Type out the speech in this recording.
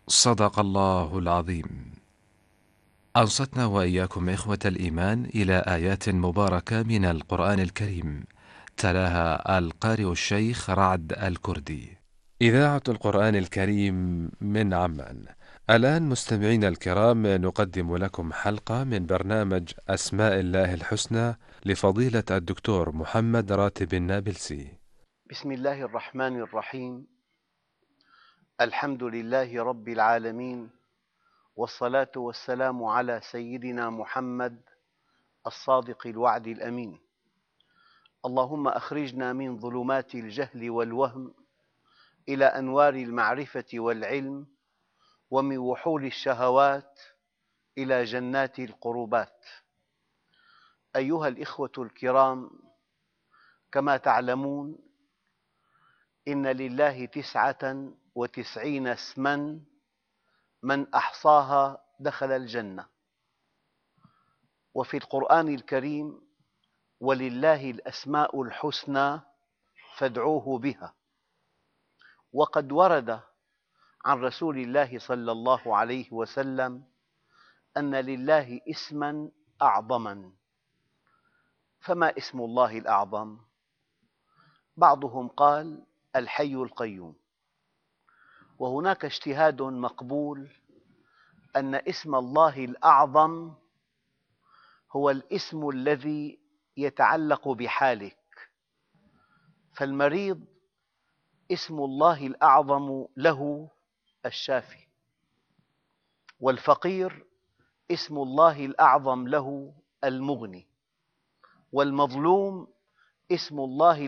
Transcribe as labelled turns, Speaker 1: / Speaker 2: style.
Speaker 1: صدق الله العظيم. أنصتنا وإياكم إخوة الإيمان إلى آيات مباركة من القرآن الكريم، تلاها القارئ الشيخ رعد الكردي. إذاعة القرآن الكريم من عمان. الآن مستمعينا الكرام، نقدم لكم حلقة من برنامج أسماء الله الحسنى لفضيلة الدكتور محمد راتب النابلسي.
Speaker 2: بسم الله الرحمن الرحيم. الحمد لله رب العالمين، والصلاة والسلام على سيدنا محمد الصادق الوعد الأمين. اللهم أخرجنا من ظلمات الجهل والوهم إلى أنوار المعرفة والعلم، ومن وحول الشهوات إلى جنات القربات. أيها الإخوة الكرام، كما تعلمون إن لله 99 اسماً من أحصاها دخل الجنة. وفي القرآن الكريم: ولله الأسماء الحسنى فادعوه بها. وقد ورد عن رسول الله صلى الله عليه وسلم أن لله اسماً أعظما. فما اسم الله الأعظم؟ بعضهم قال: الحي القيوم. وهناك اجتهاد مقبول أن اسم الله الأعظم هو الاسم الذي يتعلق بحالك. فالمريض اسم الله الأعظم له الشافي، والفقير اسم الله الأعظم له المغني، والمظلوم اسم الله